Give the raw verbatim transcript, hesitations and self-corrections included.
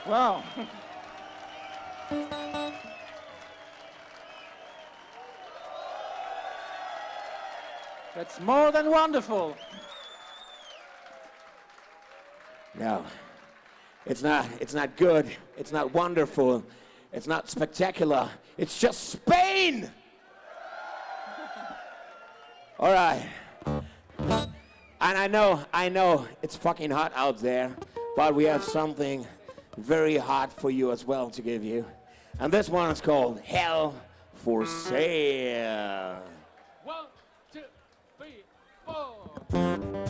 Wow. That's more than wonderful. No, it's not. It's not good. It's not wonderful. It's not spectacular. It's just Spain. All right. And I know, I know, it's fucking hot out there, but we have something very hot for you as well to give you. And this one is called Hell for Sale.